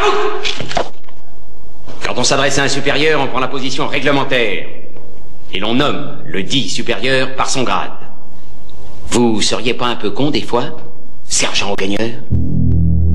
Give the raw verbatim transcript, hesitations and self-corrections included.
Quand on s'adresse à un supérieur, on prend la position réglementaire. Et l'on nomme le dit supérieur par son grade. Vous seriez pas un peu con des fois, sergent au gagneur?